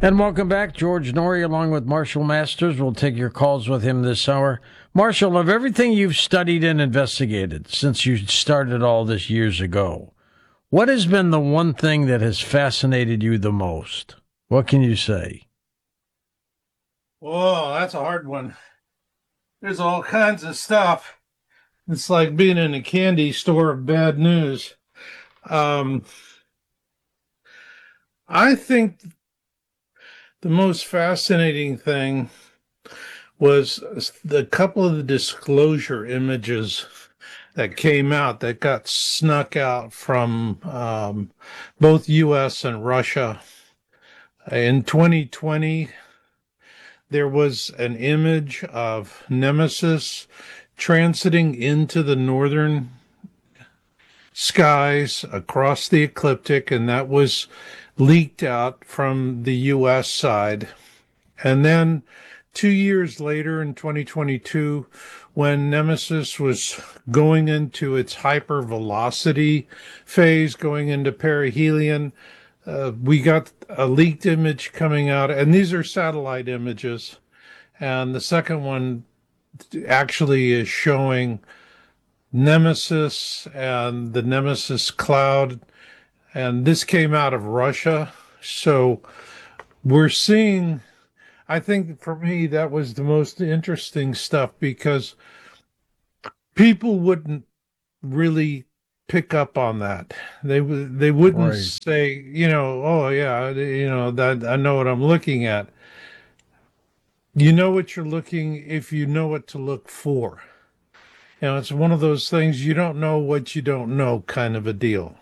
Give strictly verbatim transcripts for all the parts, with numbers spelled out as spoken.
And welcome back. George Norrie, along with Marshall Masters, will take your calls with him this hour. Marshall, of everything you've studied and investigated since you started all this years ago, what has been the one thing that has fascinated you the most? What can you say? Whoa, that's a hard one. There's all kinds of stuff. It's like being in a candy store of bad news. Um, I think the most fascinating thing was the couple of the disclosure images that came out that got snuck out from um, both U S and Russia. In twenty twenty, there was an image of Nemesis transiting into the northern skies across the ecliptic, and that was leaked out from the U S side. And then two years later in twenty twenty-two, when Nemesis was going into its hypervelocity phase, going into perihelion, uh, we got a leaked image coming out, and these are satellite images. And the second one actually is showing Nemesis and the Nemesis cloud. And this came out of Russia. So we're seeing, I think for me, that was the most interesting stuff because people wouldn't really pick up on that. They would they wouldn't Right. say, you know, oh yeah, you know that I know what I'm looking at. You know what you're looking if you know what to look for. You know, it's one of those things you don't know what you don't know kind of a deal.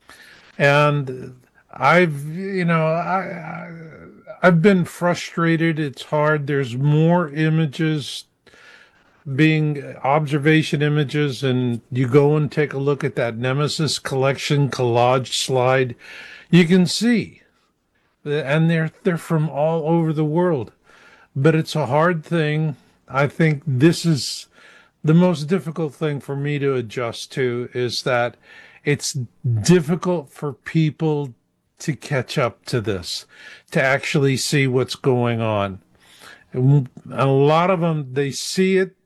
And I've, you know, I, I I've been frustrated. It's hard. There's more images being observation images, and you go and take a look at that Nemesis collection collage slide, you can see, and they're they're from all over the world. But it's a hard thing. I think this is the most difficult thing for me to adjust to is that it's difficult for people to catch up to this, to actually see what's going on. And a lot of them, they see it,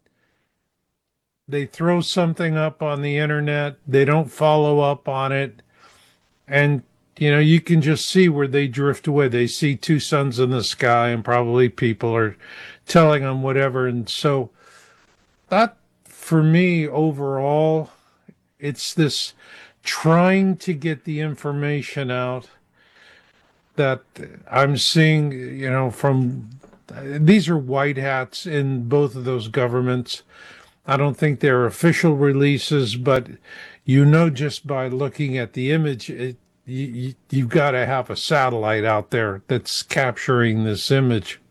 they throw something up on the internet, they don't follow up on it, and you know, you can just see where they drift away. They see two suns in the sky, and probably people are telling them whatever. And so, that for me overall, it's this trying to get the information out that I'm seeing, you know, from these are white hats in both of those governments. I don't think they're official releases, but you know, just by looking at the image, it, you, you've got to have a satellite out there that's capturing this image.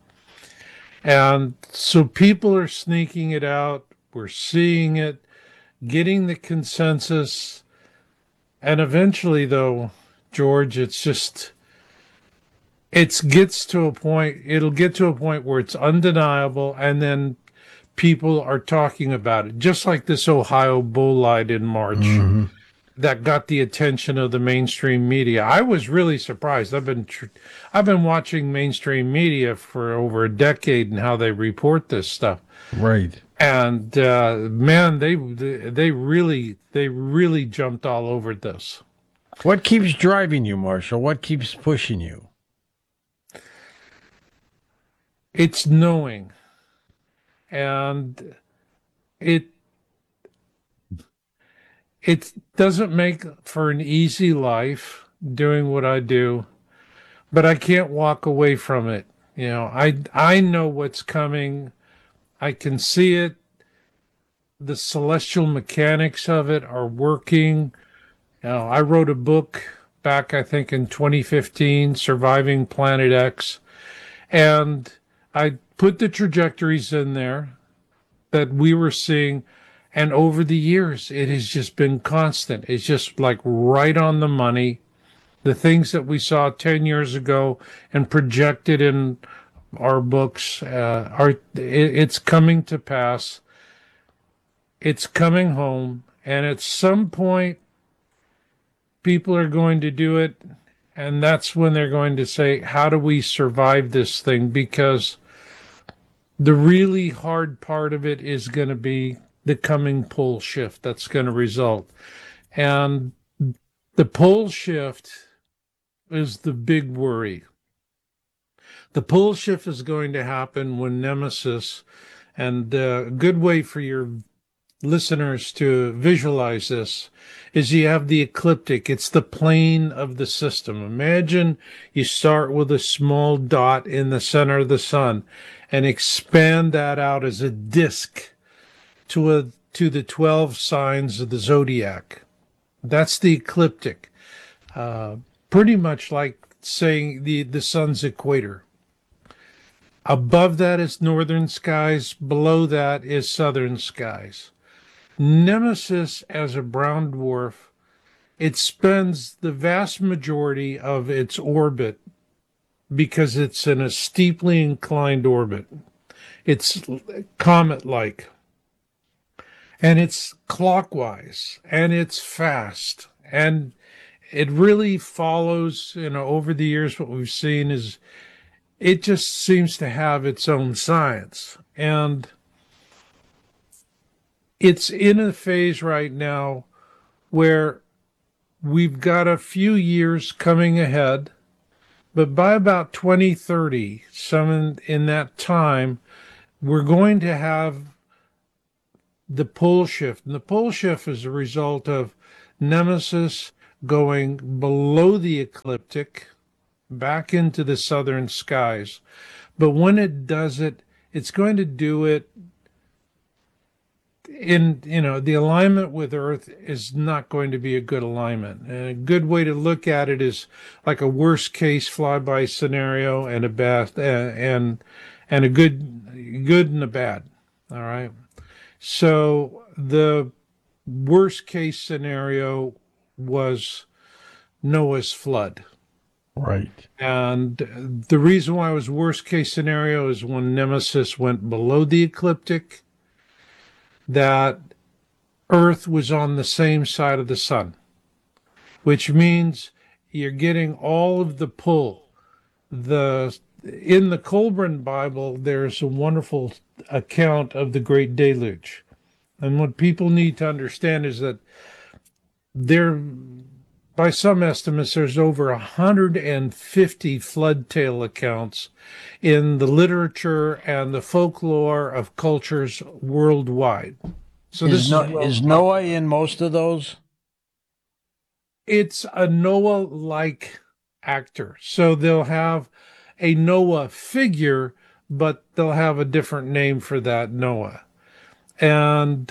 And so people are sneaking it out. We're seeing it, getting the consensus. And eventually, though, George, it's just, it gets to a point, it'll get to a point where it's undeniable. And then people are talking about it, just like this Ohio bolide in March Mm-hmm. that got the attention of the mainstream media. I was really surprised. I've been tr- I've been watching mainstream media for over a decade and how they report this stuff. Right. And uh, man, they they really they really jumped all over this. What keeps driving you, Marshall? What keeps pushing you? It's knowing, and it it doesn't make for an easy life doing what I do, but I can't walk away from it. You know, I I know what's coming. I can see it. The celestial mechanics of it are working. You know, I wrote a book back, I think, in twenty fifteen, Surviving Planet X, and I put the trajectories in there that we were seeing. And over the years, it has just been constant. It's just like right on the money. The things that we saw ten years ago and projected in our books uh, are it, it's coming to pass. It's coming home, and at some point, people are going to do it, And that's when they're going to say, how do we survive this thing? Because the really hard part of it is going to be the coming pole shift that's going to result. And the pole shift is the big worry. The pole shift is going to happen when Nemesis, and a good way for your listeners to visualize this is you have the ecliptic. It's the plane of the system. Imagine you start with a small dot in the center of the sun and expand that out as a disk to a to the twelve signs of the zodiac. That's the ecliptic. Uh, pretty much like saying the, the sun's equator. Above that is northern skies. Below that is southern skies. Nemesis, as a brown dwarf, it spends the vast majority of its orbit, because it's in a steeply inclined orbit. It's comet-like. And it's clockwise. And it's fast. And it really follows, you know, over the years, what we've seen is it just seems to have its own science. And it's in a phase right now where we've got a few years coming ahead, but by about twenty thirty, some in, in that time, we're going to have the pole shift. And the pole shift is a result of Nemesis going below the ecliptic, back into the southern skies. But when it does it, it's going to do it in, you know, the alignment with Earth is not going to be a good alignment. And a good way to look at it is like a worst case flyby scenario and a bad, uh, and, and a good, good and a bad. All right. So the worst case scenario was Noah's flood. Right. And the reason why it was worst case scenario is when Nemesis went below the ecliptic, that Earth was on the same side of the sun, which means you're getting all of the pull. The in the Colburn Bible, there's a wonderful account of the Great Deluge. And what people need to understand is that there, by some estimates, there's over one hundred fifty flood tale accounts in the literature and the folklore of cultures worldwide. So is, this is, no, well, is Noah in most of those? It's a Noah-like actor. So they'll have a Noah figure, but they'll have a different name for that Noah. And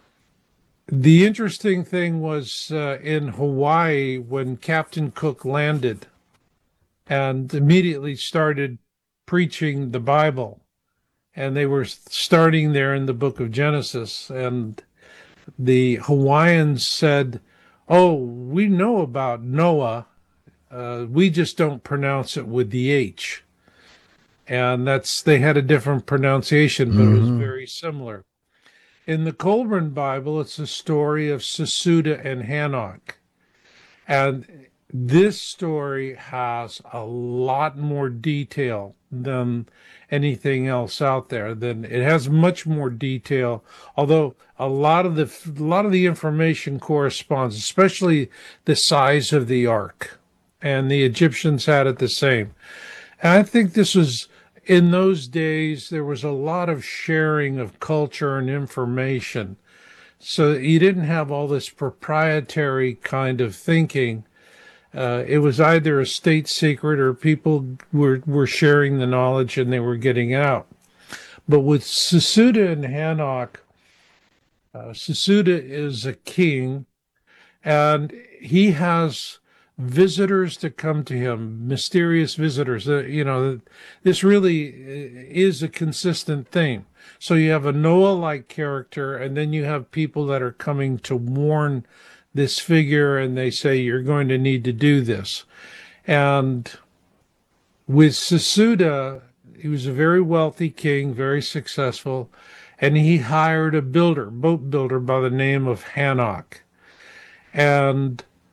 the interesting thing was uh, in Hawaii when Captain Cook landed and immediately started preaching the Bible. And they were starting there in the book of Genesis. And the Hawaiians said, oh, we know about Noah. Uh, we just don't pronounce it with the H. And that's, they had a different pronunciation, but mm-hmm. it was very similar. In the Colburn Bible, it's a story of Sesuda and Hanok. And this story has a lot more detail than anything else out there. Then it has much more detail, although a lot of the a lot of the information corresponds, especially the size of the ark. And the Egyptians had it the same. And I think this was, in those days, there was a lot of sharing of culture and information. So you didn't have all this proprietary kind of thinking. Uh, it was either a state secret or people were, were sharing the knowledge and they were getting out. But with Sesuda and Hanok, uh, Sesuda is a king, and he has visitors to come to him, mysterious visitors. Uh, you know, this really is a consistent theme. So you have a Noah-like character, and then you have people that are coming to warn this figure, and they say, you're going to need to do this. And with Sesuda, he was a very wealthy king, very successful, and he hired a builder, boat builder by the name of Hanok. And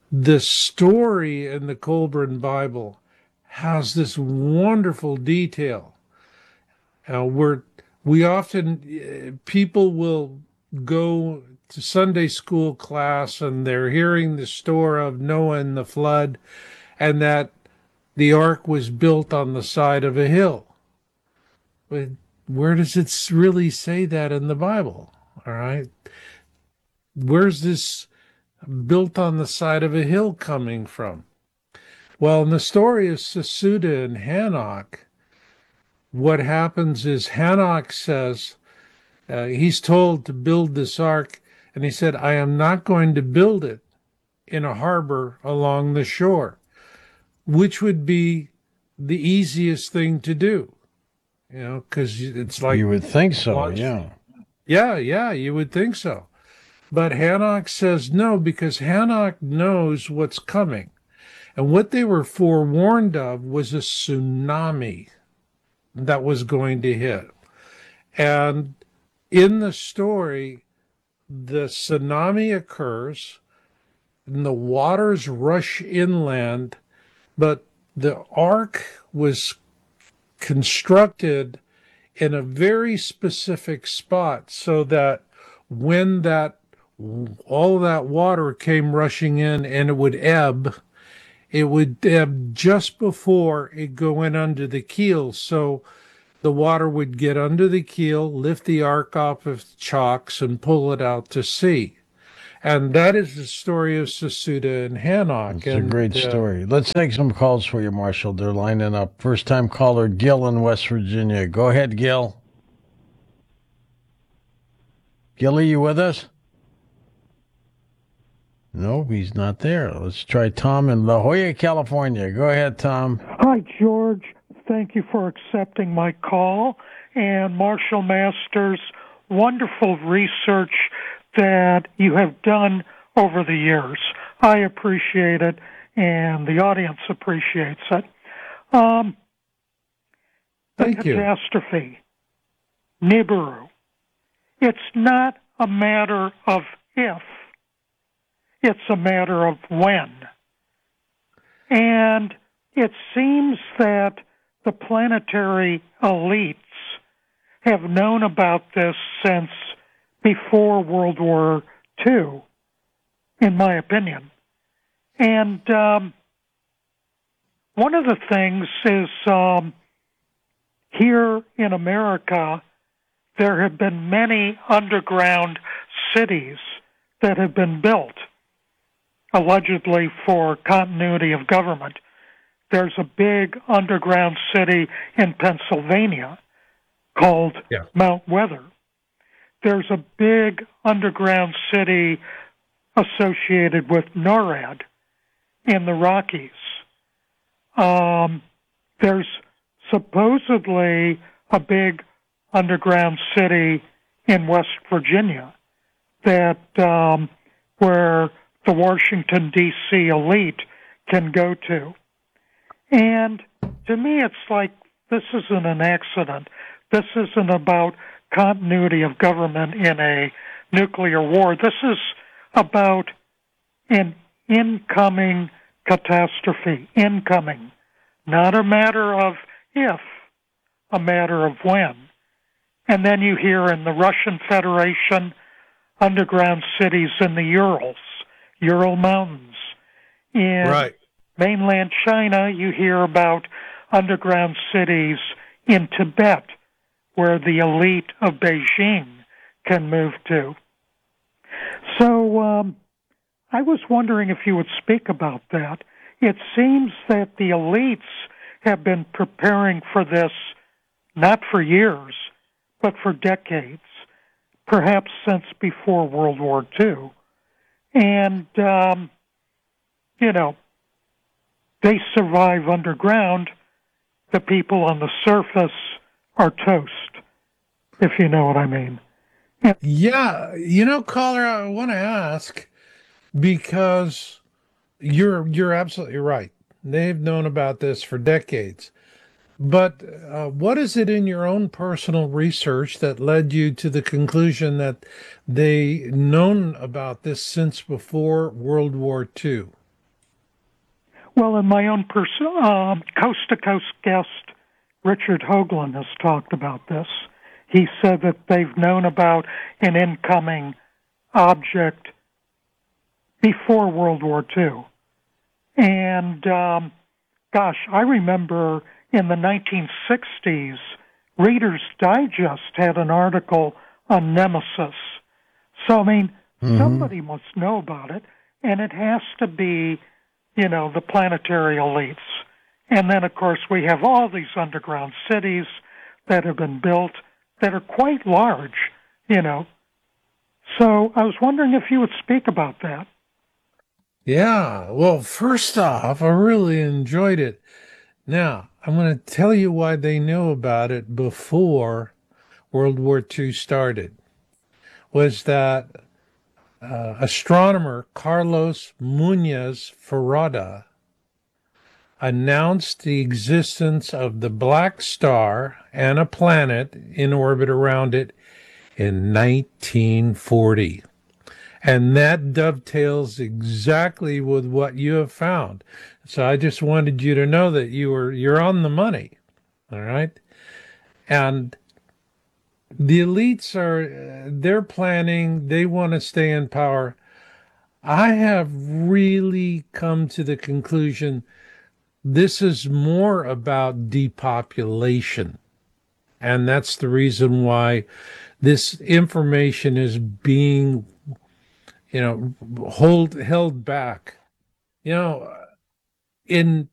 The story in the Colburn Bible has this wonderful detail. Uh, where we often, uh, people will go to Sunday school class and they're hearing the story of Noah and the flood and that the ark was built on the side of a hill. But where does it really say that in the Bible? All right. Where's this built on the side of a hill coming from? Well, in the story of Sesuda and Hanok, what happens is Hanok says, uh, he's told to build this ark, and he said, I am not going to build it in a harbor along the shore, which would be the easiest thing to do, you know, because it's like, You would think so, launch- yeah. yeah, yeah, you would think so. But Hanok says no, because Hanok knows what's coming. And what they were forewarned of was a tsunami that was going to hit. And in the story, the tsunami occurs and the waters rush inland, but the ark was constructed in a very specific spot so that when that all that water came rushing in and it would ebb, it would ebb just before it go in under the keel. So the water would get under the keel, lift the ark off of chocks, and pull it out to sea. And that is the story of Sesuda and Hanok. It's a and, great uh, story. Let's take some calls for you, Marshall. They're lining up. First time caller, Gil in West Virginia. Go ahead, Gil. Gil, are you with us? No, he's not there. Let's try Tom in La Jolla, California. Go ahead, Tom. Hi, George. Thank you for accepting my call. And Marshall Masters, wonderful research that you have done over the years. I appreciate it, and the audience appreciates it. Um, Thank the you. catastrophe, Nibiru. It's not a matter of if, it's a matter of when. And it seems that the planetary elites have known about this since before World War Two, in my opinion. And um, one of the things is um, here in America, there have been many underground cities that have been built, allegedly for continuity of government. There's a big underground city in Pennsylvania called Yeah. Mount Weather. There's a big underground city associated with NORAD in the Rockies. Um, there's supposedly a big underground city in West Virginia that um, where the Washington, D C elite can go to. And to me, it's like this isn't an accident. This isn't about continuity of government in a nuclear war. This is about an incoming catastrophe, incoming, not a matter of if, a matter of when. And then you hear in the Russian Federation, underground cities in the Urals, Ural Mountains. In Right. mainland China, you hear about underground cities in Tibet, where the elite of Beijing can move to. So um, I was wondering if you would speak about that. It seems that the elites have been preparing for this not for years, but for decades, perhaps since before World War Two. And, um, you know, they survive underground. The people on the surface are toast, if you know what I mean. Yeah, you know, caller, I want to ask because you're you're absolutely right. They've known about this for decades. But uh, what is it in your own personal research that led you to the conclusion that they known about this since before World War Two? Well, in my own person, um, coast-to-coast guest Richard Hoagland has talked about this. He said that they've known about an incoming object before World War Two. And, um, gosh, I remember in the nineteen sixties, Reader's Digest had an article on Nemesis. So, I mean, mm-hmm. somebody must know about it, and it has to be, you know, the planetary elites. And then, of course, we have all these underground cities that have been built that are quite large, you know. So I was wondering if you would speak about that. Yeah, well, first off, I really enjoyed it. Now, I'm going to tell you why they knew about it before World War Two started. Was that uh, astronomer Carlos Muñoz Ferrada announced the existence of the black star and a planet in orbit around it in nineteen forty. And that dovetails exactly with what you have found. So I just wanted you to know that you were you're on the money. All right. And the elites are they're planning, they want to stay in power. I have really come to the conclusion this is more about depopulation. And that's the reason why this information is being, you know, hold held back. You know, in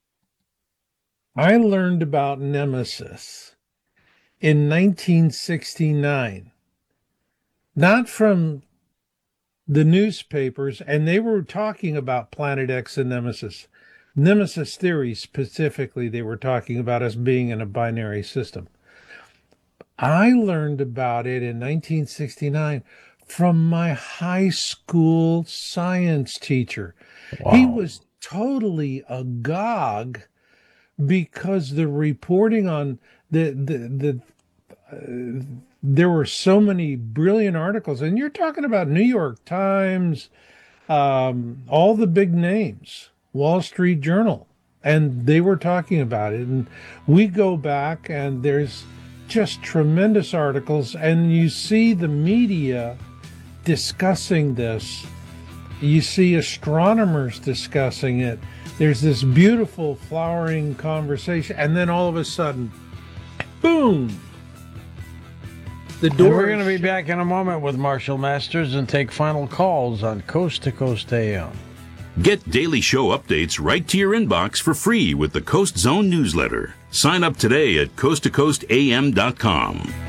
I learned about Nemesis in nineteen sixty-nine, not from the newspapers, and they were talking about Planet X and Nemesis. Nemesis theory specifically, they were talking about us being in a binary system. I learned about it in nineteen sixty-nine from my high school science teacher. Wow. He was totally agog because the reporting on the the the uh, there were so many brilliant articles, and you're talking about New York Times, um, all the big names, Wall Street Journal, and they were talking about it. And we go back, and there's just tremendous articles, and you see the media discussing this. You see astronomers discussing it. There's this beautiful flowering conversation, and then all of a sudden, boom! The door. And we're going to be back in a moment with Marshall Masters and take final calls on Coast to Coast A M. Get daily show updates right to your inbox for free with the Coast Zone newsletter. Sign up today at coast to coast a m dot com.